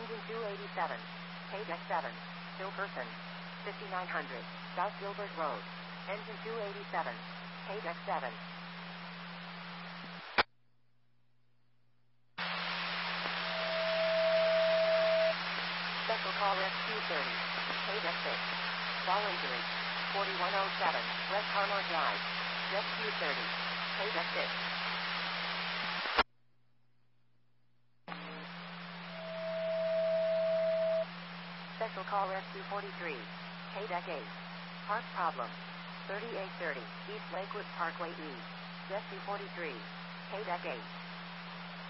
Engine 287. K-Deck 7. Still person. 5900. South Gilbert Road. Engine 287. K-Deck 7. Special call SQ30. K-Deck 6. Fall injury. 4107. West Carmar Drive. SQ30. K-Deck 6. Special call SQ43. K-Deck 8. Park problem. 3830. East Lakewood Parkway East. SQ43. K-Deck 8.